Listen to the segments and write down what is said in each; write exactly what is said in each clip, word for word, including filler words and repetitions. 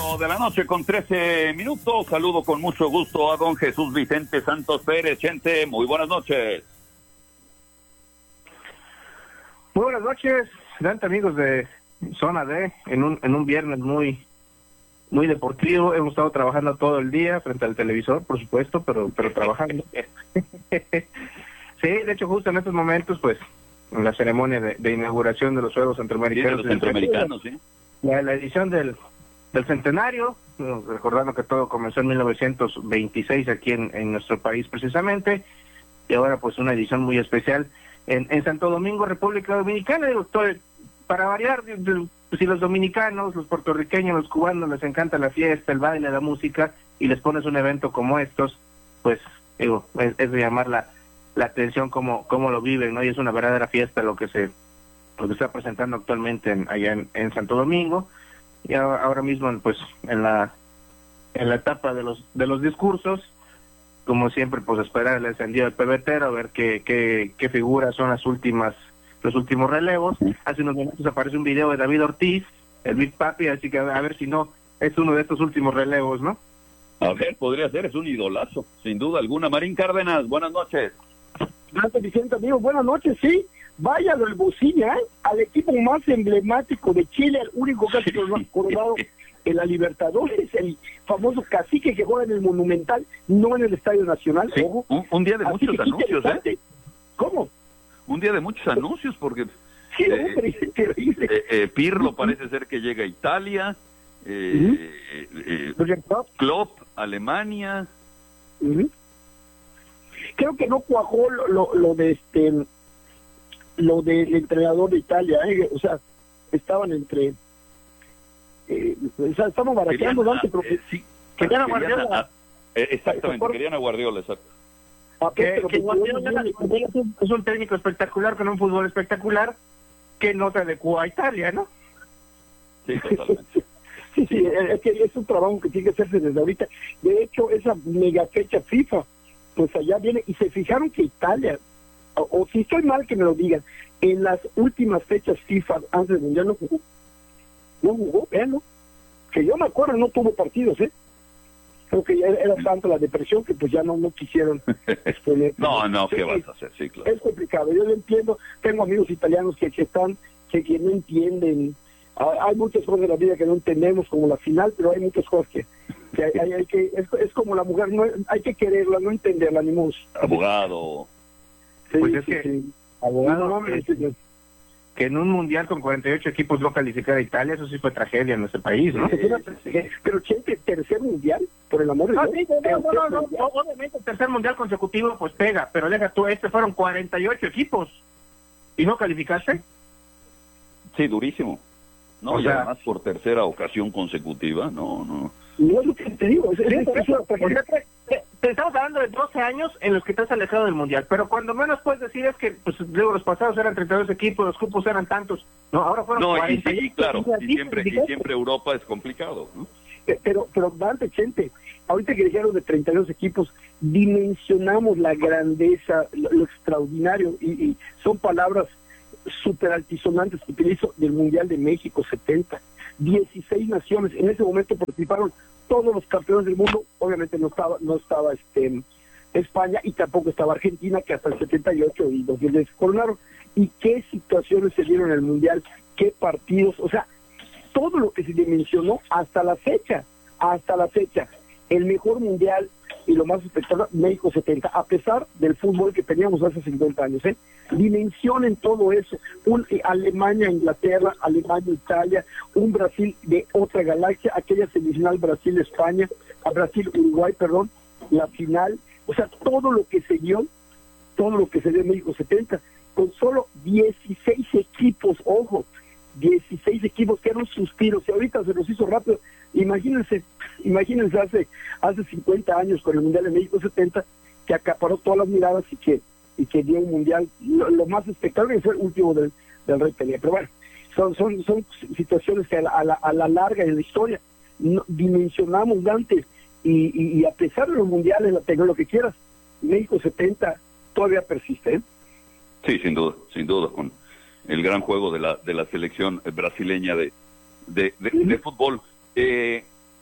Cuatro de la noche con trece minutos. Saludo con mucho gusto a don Jesús Vicente Santos Pérez. Gente, muy buenas noches. Muy buenas noches, grandes amigos de Zona D, en un en un viernes muy muy deportivo. Hemos estado trabajando todo el día frente al televisor, por supuesto, pero pero trabajando. Sí, de hecho, justo en estos momentos, pues, en la ceremonia de, de inauguración de los Juegos Centroamericanos. Sí, de los Centroamericanos, sí. La, la edición del, del centenario, recordando que todo comenzó en mil novecientos veintiséis aquí en, en nuestro país precisamente, y ahora pues una edición muy especial en, en Santo Domingo, República Dominicana. Digo, todo, para variar, si los dominicanos, los puertorriqueños, los cubanos les encanta la fiesta, el baile, la música, y les pones un evento como estos, pues digo, es, es de llamar la, la atención como, como lo viven, ¿no? Y es una verdadera fiesta lo que se lo que está presentando actualmente en, allá en, en Santo Domingo. Y ahora, ahora mismo pues en la en la etapa de los de los discursos, como siempre, pues esperar el encendido del pebetero, a ver qué, qué, qué figuras son las últimas, los últimos relevos. Hace unos momentos aparece un video de David Ortiz, el Big Papi, así que a ver si no es uno de estos últimos relevos, ¿no? A ver, podría ser, es un idolazo, sin duda alguna. Marín Cárdenas, buenas noches. Gracias, Vicente, amigo, buenas noches, sí. Vaya del Bucilla, ¿eh? Al equipo más emblemático de Chile, el único que ha coronado en la Libertadores, el famoso cacique que juega en el Monumental, no en el Estadio Nacional. Sí, Ojo. Un, un día de Así muchos anuncios, ¿eh? ¿Cómo? Un día de muchos anuncios, porque Sí, eh, hombre, es terrible. eh, eh, Pirlo parece ser que llega a Italia, eh, eh, eh, Klopp, Alemania. Uh-huh. Creo que no cuajó lo, lo, lo de este lo del entrenador de Italia, ¿eh? O sea, estaban entre eh, o sea, estamos barateando Dante, pero eh, sí, querían a querían Guardiola. a- eh, exactamente, Por- querían a Guardiola, exacto. Ah, Que, pero que pues, Guardiola Guardiola es un- es un técnico espectacular con un fútbol espectacular que no se adecua a Italia, ¿no? Sí, totalmente. Sí, sí, es que es un trabajo que tiene que hacerse desde ahorita. De hecho, esa mega fecha FIFA, pues allá viene, y se fijaron que Italia, o, o si estoy mal que me lo digan, en las últimas fechas FIFA antes del Mundial no jugó. No jugó, véanlo. Que yo me acuerdo, no tuvo partidos, ¿eh? Creo que ya era tanto la depresión que pues ya no, no quisieron exponer. No, no, ¿qué Sí, vas a hacer? Sí, claro. es complicado, yo lo entiendo, tengo amigos italianos que, que están, que, que no entienden, hay, hay muchas cosas de la vida que no entendemos, como la final, pero hay muchas cosas que, que, hay, hay, hay que es, es como la mujer, no hay que quererla, no entenderla, ni modo. Abogado. Sí, Pues es sí, que- sí. Abogado, No, hombre, es- sí, Que en un mundial con cuarenta y ocho equipos no calificara a Italia, eso sí fue tragedia en nuestro país, ¿no? es una- pero Chente, tercer mundial, por el amor de No, Dios. sí, no, no, no, no, no, Tercer obviamente el tercer mundial consecutivo pues pega, pero deja tú, este fueron cuarenta y ocho equipos y no calificaste. Sí, durísimo. No, O y sea- además por tercera ocasión consecutiva, no, no. No es lo que te digo, es, es- Sí, es por una eso, o tragedia. sea, que, eh, te estamos hablando de doce años en los que estás alejado del mundial, pero cuando menos puedes decir es que pues luego los pasados eran treinta y dos equipos, los cupos eran tantos, no, ahora fueron No, y, cuarenta sí, y y claro, ocho, y siempre, y siempre Europa es complicado, ¿no? Eh, Pero, pero Dante, Chente, ahorita que dijeron de treinta y dos equipos, dimensionamos la grandeza, lo, lo extraordinario, y, y son palabras súper altisonantes que utilizo del Mundial de México setenta. dieciséis naciones, en ese momento participaron todos los campeones del mundo, obviamente no estaba, no estaba este España y tampoco estaba Argentina, que hasta el setenta y ocho y dos mil diez se coronaron. ¿Y qué situaciones se dieron en el Mundial? ¿Qué partidos? O sea, todo lo que se dimensionó hasta la fecha, hasta la fecha, el mejor mundial y lo más espectacular, México setenta, a pesar del fútbol que teníamos hace cincuenta años, ¿eh? Dimensionen todo eso, un eh, Alemania, Inglaterra, Alemania, Italia, un Brasil de otra galaxia, aquella semifinal Brasil-España, a Brasil-Uruguay, perdón, la final, o sea, todo lo que se dio, todo lo que se dio en México setenta, con solo dieciséis equipos, ojo, dieciséis equipos, que eran suspiros, y ahorita se los hizo rápido. Imagínense, imagínense hace hace cincuenta años con el Mundial de México setenta, que acaparó todas las miradas y que y que dio un Mundial, lo, lo más espectacular fue el último del, del Rey Pelé. Pero bueno, son son son situaciones que a la, a la, a la larga en la historia no, dimensionamos antes, y, y, y a pesar de los mundiales, la tecnología, lo que quieras, México setenta todavía persiste, ¿eh? Sí, sin duda, sin duda, con el gran juego de la de la selección brasileña de de, de, de fútbol. Eh,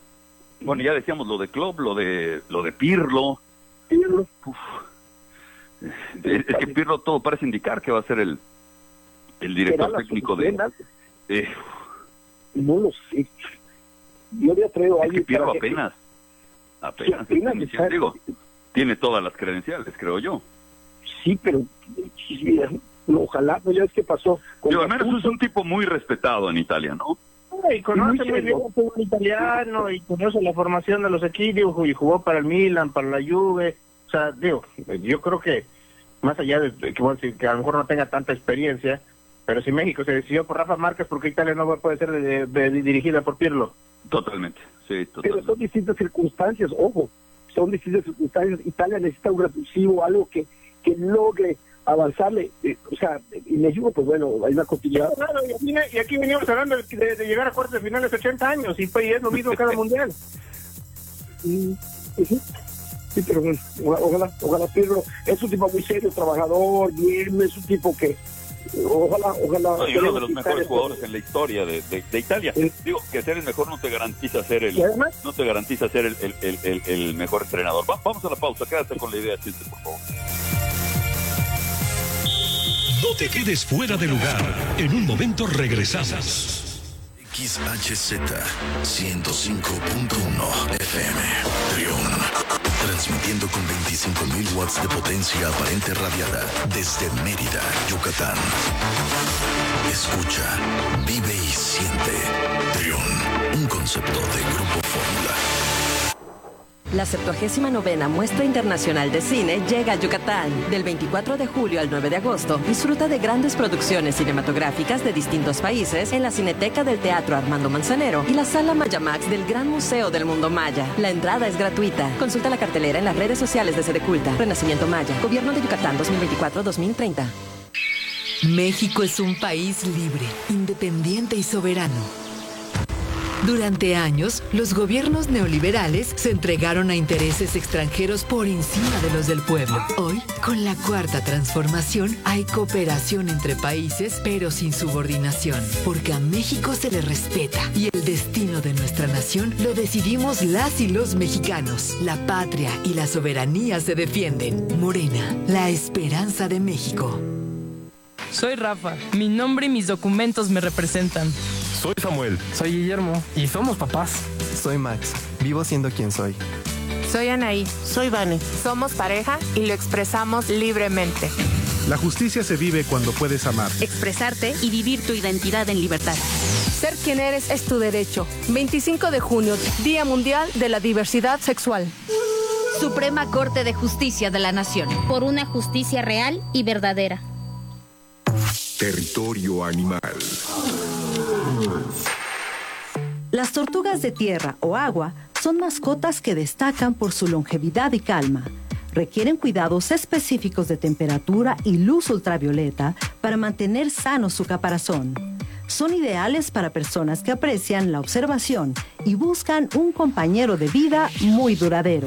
Bueno, ya decíamos lo de Klopp, lo de lo de Pirlo. Pirlo. Uf. Es, es que Pirlo todo parece indicar que va a ser el, el director técnico de... Eh, no lo sé. Yo había traído a alguien... Es que Pirlo apenas, apenas, sí, apenas está, digo, tiene todas las credenciales, creo yo. Sí, pero sí, ojalá, pues ya es que pasó. Yo, al menos es un tipo muy respetado en Italia, ¿no? Y conoce muy bien el fútbol italiano y conoce la formación de los equipos y jugó para el Milan, para la Juve. O sea, digo, yo creo que más allá de que, bueno, que a lo mejor no tenga tanta experiencia, pero si México se decidió por Rafa Márquez, ¿por qué Italia no puede ser de, de, de, dirigida por Pirlo? Totalmente, sí, totalmente. Pero son distintas circunstancias, ojo, son distintas circunstancias. Italia necesita un revulsivo, algo que, que logre avanzarle, eh, o sea, y México, pues bueno, hay una cotillada. Claro, y aquí, y aquí veníamos hablando de, de, de llegar a cuartos de finales ochenta años, y, pues, y es lo mismo cada mundial. Sí, sí, sí, pero bueno, ojalá, ojalá Pirlo, es un tipo muy serio, trabajador, bien, es un tipo que, ojalá, ojalá. No, y uno de los mejores jugadores en la historia de, de, de Italia. Sí. Digo, que ser el mejor no te garantiza ser el, no te garantiza ser el, el, el, el, el mejor entrenador. Va, vamos a la pausa, quédate con la idea, Chiste, por favor. No te quedes fuera de lugar. En un momento regresamos. X H Z ciento cinco punto uno F M Triun. Transmitiendo con veinticinco mil watts de potencia aparente radiada desde Mérida, Yucatán. Escucha, vive y siente. Triun, un concepto de Grupo Fórmula. La septuagésima novena Muestra Internacional de Cine llega a Yucatán. Del veinticuatro de julio al nueve de agosto, disfruta de grandes producciones cinematográficas de distintos países en la Cineteca del Teatro Armando Manzanero y la Sala Mayamax del Gran Museo del Mundo Maya. La entrada es gratuita. Consulta la cartelera en las redes sociales de Sedeculta. Renacimiento Maya. Gobierno de Yucatán dos mil veinticuatro a dos mil treinta. México es un país libre, independiente y soberano. Durante años, los gobiernos neoliberales se entregaron a intereses extranjeros por encima de los del pueblo. Hoy, con la cuarta transformación, hay cooperación entre países, pero sin subordinación, porque a México se le respeta y el destino de nuestra nación lo decidimos las y los mexicanos. La patria y la soberanía se defienden. Morena, la esperanza de México. Soy Rafa. Mi nombre y mis documentos me representan. Soy Samuel. Soy Guillermo. Y somos papás. Soy Max. Vivo siendo quien soy. Soy Anaí. Soy Vane. Somos pareja y lo expresamos libremente. La justicia se vive cuando puedes amar, expresarte y vivir tu identidad en libertad. Ser quien eres es tu derecho. veinticinco de junio, Día Mundial de la Diversidad Sexual. Suprema Corte de Justicia de la Nación. Por una justicia real y verdadera. Territorio animal. Las tortugas de tierra o agua son mascotas que destacan por su longevidad y calma. Requieren cuidados específicos de temperatura y luz ultravioleta para mantener sano su caparazón. Son ideales para personas que aprecian la observación y buscan un compañero de vida muy duradero.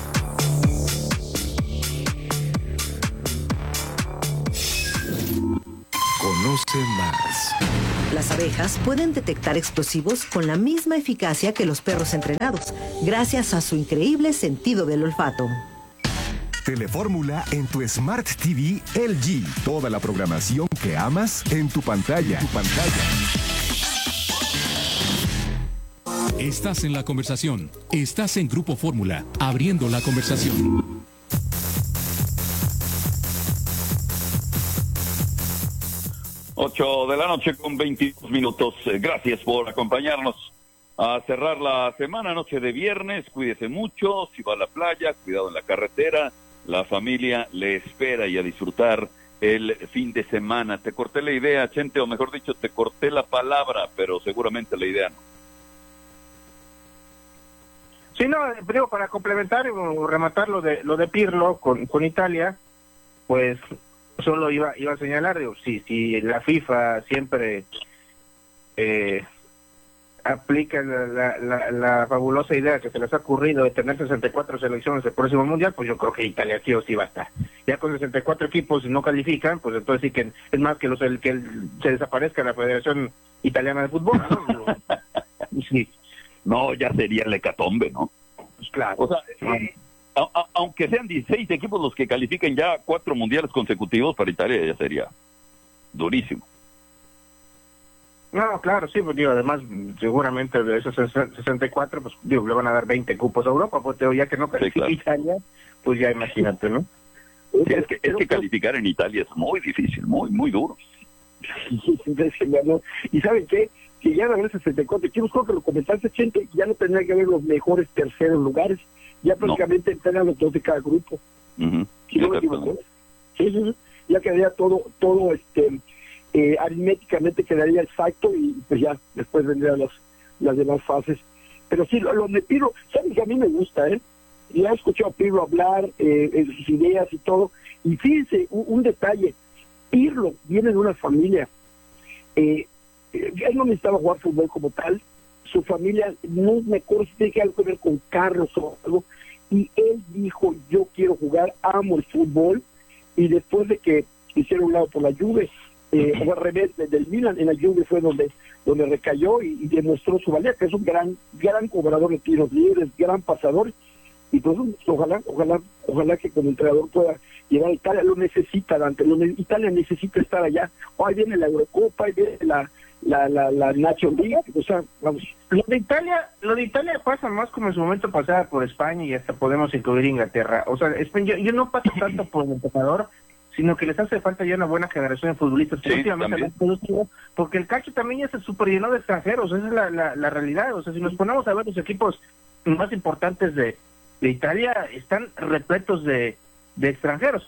Conoce más. Las abejas pueden detectar explosivos con la misma eficacia que los perros entrenados, gracias a su increíble sentido del olfato. Telefórmula en tu Smart T V L G. Toda la programación que amas en tu pantalla. Tu pantalla. Estás en la conversación. Estás en Grupo Fórmula, abriendo la conversación. Ocho de la noche con veintidós minutos. Gracias por acompañarnos a cerrar la semana, noche de viernes. Cuídese mucho, si va a la playa, cuidado en la carretera. La familia le espera y a disfrutar el fin de semana. Te corté la idea, Chente, o mejor dicho, te corté la palabra, pero seguramente la idea no. Sí, no, digo, para complementar o rematar lo de lo de Pirlo con, con Italia, pues solo iba iba a señalar, digo, si, si la FIFA siempre eh, aplica la, la, la, la fabulosa idea que se les ha ocurrido de tener sesenta y cuatro selecciones el próximo Mundial, pues yo creo que Italia sí o sí va a estar. Ya con sesenta y cuatro equipos no califican, pues entonces sí que es más que los el que el, se desaparezca la Federación Italiana de Fútbol, ¿no? Sí. no, ya sería el hecatombe, ¿no? Pues claro. O sea, eh, a, a, aunque sean dieciséis equipos los que califiquen ya cuatro mundiales consecutivos, para Italia ya sería durísimo. No, claro, sí, pues digo, además, seguramente de esos sesenta y cuatro, pues digo, le van a dar veinte cupos a Europa, pues digo, ya que no califica sí, claro. Italia, pues ya imagínate, ¿no? Sí, es que, es que calificar en Italia es muy difícil, muy, muy duro. Y ¿saben qué? Que ya en el sesenta y cuatro equipos, creo que lo comentaste, Chente, ya no tendría que haber los mejores terceros lugares, ya prácticamente no. Entran los dos de cada grupo. Uh-huh. ¿Sí, no me equivoco? Sí, sí, sí. Ya quedaría todo, todo este, eh, aritméticamente quedaría exacto y pues ya después vendrían las, las demás fases. Pero sí, lo, lo de Pirlo, ¿saben que a mí me gusta, eh? Ya he escuchado a Pirlo hablar, eh, sus ideas y todo, y fíjense, un, un detalle, Pirlo viene de una familia, eh, él no necesitaba jugar fútbol como tal, su familia, no me acuerdo si tiene algo que ver con carros o algo, y él dijo, yo quiero jugar, amo el fútbol, y después de que hicieron un lado por la Juve, eh, o al revés, del Milan, en la Juve fue donde donde recayó y, y demostró su valía, que es un gran gran cobrador de tiros libres, gran pasador, y pues ojalá, ojalá, ojalá que como entrenador pueda llegar a Italia, lo necesita Dante, lo, Italia necesita estar allá, oh, ahí viene la Eurocopa, ahí viene la la la, la National League, o sea, vamos. Lo de Italia, lo de Italia pasa más como en su momento pasaba por España y hasta podemos incluir Inglaterra, o sea, España, yo, yo no paso tanto por el entrenador, sino que les hace falta ya una buena generación de futbolistas, sí, últimamente porque el calcio también ya se super llenó de extranjeros, esa es la, la, la realidad, o sea, si nos ponemos a ver los equipos más importantes de de Italia están repletos de, de extranjeros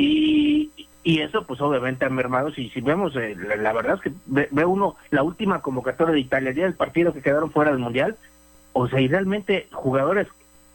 y, y eso pues obviamente ha mermado. Si, si vemos, eh, la, la verdad es que ve, ve uno la última convocatoria de Italia, el día del partido que quedaron fuera del Mundial, o sea, y realmente jugadores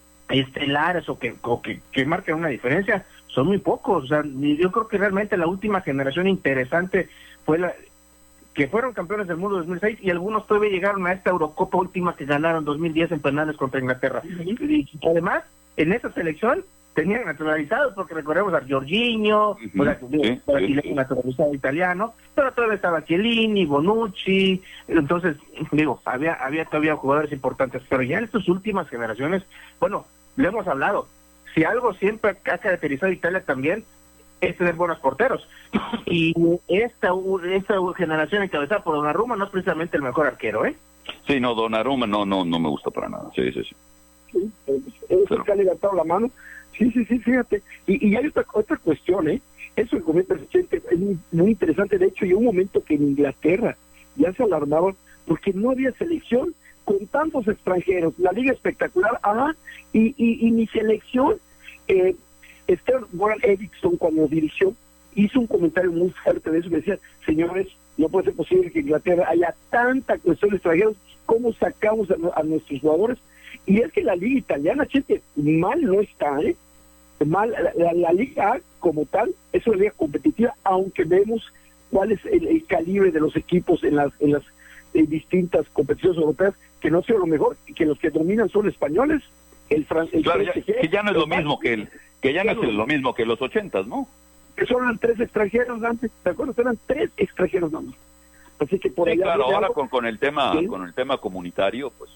estelares o que, o que, que marcan una diferencia son muy pocos. O sea, yo creo que realmente la última generación interesante fue la que fueron campeones del mundo en dos mil seis y algunos todavía llegaron a esta Eurocopa última que ganaron en dos mil diez en penales contra Inglaterra. Y además, en esa selección tenían naturalizados, porque recordemos a Jorginho, uh-huh. o sea, sí, brasileño sí, sí. naturalizado italiano, pero todavía estaba Chiellini, Bonucci, entonces, digo, había había todavía jugadores importantes, pero ya en estas últimas generaciones, bueno, le hemos hablado, si algo siempre ha caracterizado a Italia también, es tener buenos porteros. Y esta esta generación encabezada por Donnarumma no es precisamente el mejor arquero, ¿eh? Sí, no, Donnarumma no no no me gusta para nada. Sí, sí, sí. Sí, es el que ha levantado la mano. Sí, sí, sí, fíjate. Y, y hay otra otra cuestión, ¿eh? Eso que comenta el Chente es muy, muy interesante. De hecho, hay un momento que en Inglaterra ya se alarmaban porque no había selección con tantos extranjeros. La liga espectacular, ajá, y, y, y mi selección, eh, Esther Goran Eriksson, cuando dirigió, hizo un comentario muy fuerte de eso, me decía, señores, no puede ser posible que en Inglaterra haya tanta cuestión de extranjeros, ¿cómo sacamos a, a nuestros jugadores? Y es que la liga italiana, gente, mal no está, ¿eh? Mal, la, la, la liga A como tal, es una liga competitiva, aunque vemos cuál es el, el calibre de los equipos en las en las eh, distintas competiciones europeas, que no sea lo mejor, y que los que dominan son españoles, el francés. Claro, ya, que ya no es lo mismo que el que ya no es lo mismo que los ochentas, ¿no? Que solo eran tres extranjeros antes, ¿te acuerdas? Eran tres extranjeros nada más. Así que por sí, allá claro, ahora algo, con, con el tema ¿sí? con el tema comunitario, pues.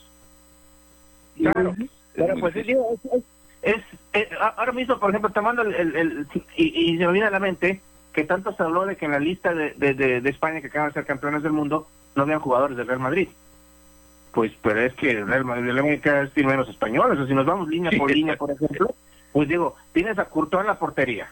Claro, es pero pues es, es, es, es, ahora mismo, por ejemplo, tomando el, el, el y, y se me viene a la mente que tanto se habló de que en la lista de, de, de, de España que acaban de ser campeones del mundo no habían jugadores del Real Madrid. Pues, pero es que el Real Madrid, el Real Madrid tiene menos españoles, o si nos vamos línea por línea, por ejemplo, pues digo, tienes a Courtois en la portería,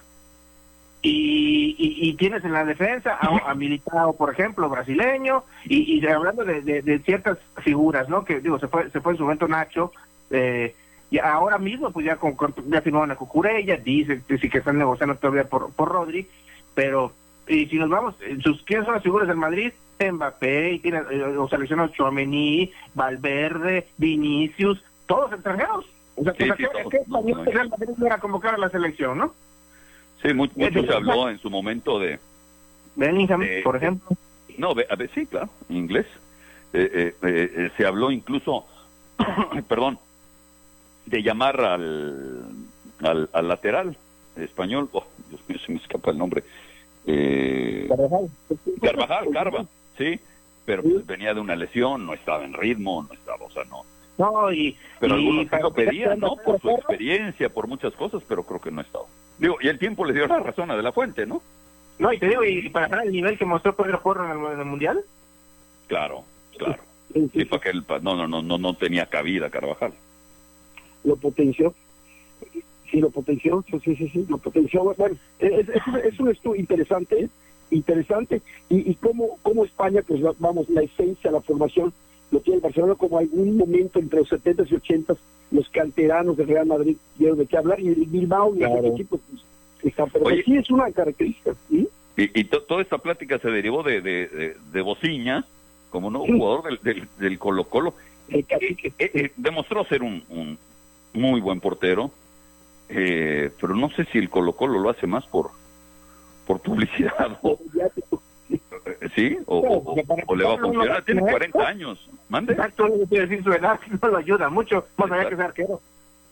y, y, y tienes en la defensa a, a Militao, por ejemplo, brasileño, y, y hablando de, de, de ciertas figuras, ¿no? Que digo, se fue se fue en su momento Nacho, eh, y ahora mismo, pues ya con, con ya firmaron a Cucurella, dice que sí que están negociando todavía por, por Rodri, pero y si nos vamos, sus, ¿quiénes son las figuras del Madrid? Mbappé, y tiene los seleccionados Tchouaméni, Valverde, Vinicius, todos extranjeros. O sea, sí, que sí, ¿qué español el Real Madrid no era convocar a la selección, no? Sí, mucho, mucho se habló en su momento de... Bellingham, de, por ejemplo. No, a ver, sí, claro, en inglés. Eh, eh, eh, se habló incluso, perdón, de llamar al, al, al lateral español, oh, Dios mío, se me escapa el nombre. Eh, Carvajal. Carvajal, Carva, sí, pero pues venía de una lesión, no estaba en ritmo, no estaba, o sea, no, No, y... Pero y algunos sí para- lo pedían, ¿no? Por su experiencia, por muchas cosas, pero creo que no ha estado. Digo, y el tiempo le dio la razón a De La Fuente, ¿no? No, y te digo, y para ganar el nivel que mostró Pedro Porro en el, en el Mundial. Claro, claro. Sí, para que él, pa- no, no, no, no, no tenía cabida Carvajal. Lo potenció. Sí, lo potenció, sí, sí, sí, sí, lo potenció. Bueno, es, es, un, es un estudio interesante, ¿eh? Interesante. Y, y cómo, cómo España, pues va- vamos, la esencia, la formación, lo tiene el Barcelona como algún momento entre los setentas y ochentas, los canteranos del Real Madrid dieron de qué hablar, y el Bilbao y Claro. el equipo, pues, está, pero Oye, sí es una característica, ¿sí? Y, y to- toda esta plática se derivó de, de, de, de Bociña, como nuevo Sí. jugador del, del, del Colo Colo. El cacique. Eh, eh, demostró ser un, un muy buen portero, eh, pero no sé si el Colo Colo lo hace más por por publicidad o, eh, ¿sí? O, o- o- o le va a funcionar. Tiene cuarenta años. Mande. Exacto, no quiere decir su edad, no lo ayuda mucho, más allá que ser arquero.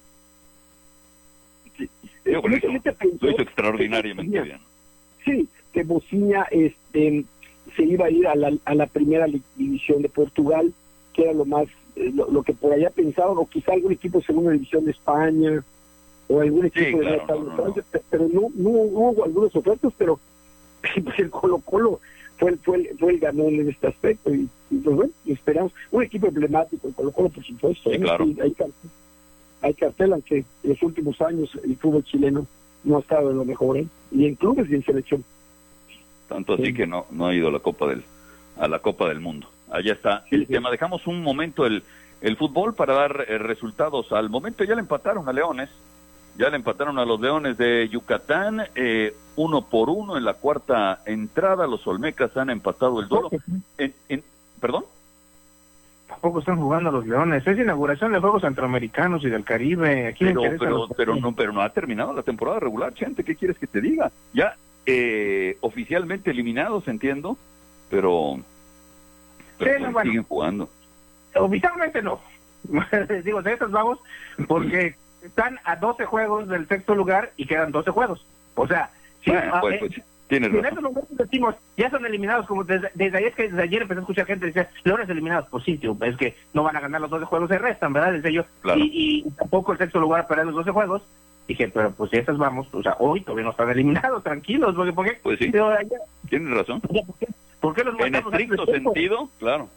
Digo, lo, hizo, Fíjate, pensó- lo hizo extraordinariamente bien. Sí, que Bociña este, se iba a ir a la, a la primera li- división de Portugal, que era lo más, eh, lo, lo que por allá pensaban, o quizá algún equipo de segunda división de España, o algún equipo Sí, de claro, la tabla no, de no, Francia, pe- pero no, no, hubo algunos ofertos, pero pues el Colo Colo fue, el- fue, el, fue el ganón en este aspecto, y, y pues bueno, esperamos, un equipo emblemático, el Colo Colo por supuesto, Sí, ¿eh? claro. Y hay, cartel, hay cartel, aunque en los últimos años el fútbol chileno no ha estado en lo mejor, ¿eh? Y en clubes y en selección. Tanto así que no no ha ido a la Copa del a la Copa del Mundo. Allá está el tema. Dejamos un momento el el fútbol para dar eh, resultados. Al momento ya le empataron a Leones, ya le empataron a los Leones de Yucatán, eh, uno por uno en la cuarta entrada. Los Olmecas han empatado el duelo. En, en, ¿Perdón? Tampoco están jugando los Leones, es inauguración de Juegos Centroamericanos y del Caribe. Aquí me Pero, interesan pero, los- pero, no, pero no ha terminado la temporada regular, gente. ¿Qué quieres que te diga? Ya eh, oficialmente eliminados, entiendo, pero, pero Sí, no, pues, bueno. siguen jugando. Oficialmente no. Les digo, de estos vamos, porque están a doce juegos del sexto lugar y quedan doce juegos. O sea, si, Bueno, ah, pues, eh, pues, tienes si en razón. estos momentos decimos, ya son eliminados, como desde, desde ayer, que desde ayer empecé a escuchar gente decir, Leones eliminados, pues sí, tío, es que no van a ganar los doce juegos, se restan, ¿verdad? Decía yo, Claro. y, y tampoco el sexto lugar para los doce juegos. Dije, pero pues si estas vamos, o sea, hoy todavía no están eliminados, tranquilos, porque ¿por qué? Pues sí, Pero ayer, tienes razón. ¿por qué? ¿Por qué los En matamos estricto antes de tiempo? sentido, claro.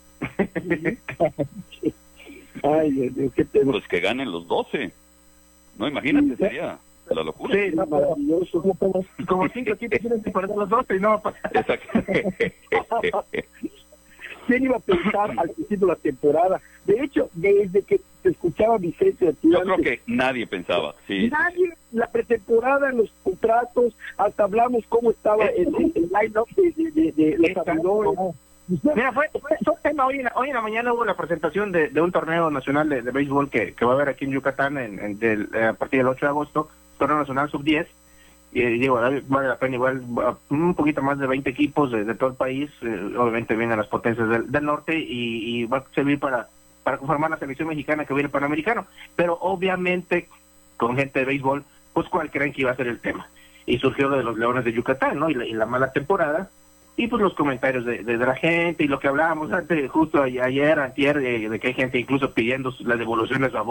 Ay, Dios mío, qué tema. Pues que ganen los doce. No, imagínate, sería la locura. Sí, no, pero- Maravilloso. como cinco equipos tienen que perder los doce y no va a pasar. Exacto. ¿Quién iba a pensar al principio de la temporada? De hecho, desde que se escuchaba Vicente a ti Yo creo antes, que nadie pensaba, sí. nadie, la pretemporada, los contratos, hasta hablamos cómo estaba el, el, el line-up de, de, de, de los abridores. Mira, fue, fue, fue tema hoy en, la, hoy en la mañana hubo la presentación de, de un torneo nacional de, de béisbol que, que va a haber aquí en Yucatán en, en del, eh, a partir del ocho de agosto, torneo nacional sub diez, y eh, digo, vale la pena igual uh, un poquito más de veinte equipos de, de todo el país, eh, obviamente vienen las potencias del, del norte y, y va a servir para, para conformar la selección mexicana que viene el Panamericano, pero obviamente con gente de béisbol, pues cuál creen que iba a ser el tema, y surgió lo de los Leones de Yucatán, ¿no? Y la, y la mala temporada, y pues los comentarios de, de, de la gente y lo que hablábamos antes, justo ayer, antier, de, de que hay gente incluso pidiendo las devoluciones a